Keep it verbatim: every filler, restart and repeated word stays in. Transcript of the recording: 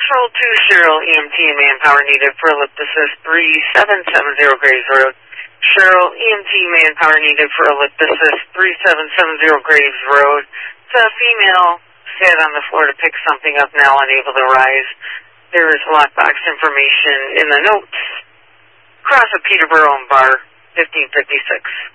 Patrol two, Cheryl, E M T and manpower needed for elliptic assist three seven seven zero Graves Road. Cheryl, E M T manpower needed for elliptic assist three seven seven zero Graves Road. It's a female sat on the floor to pick something up, now unable to rise. There is lockbox information in the notes. Cross of Peterborough and Bar, fifteen fifty-six.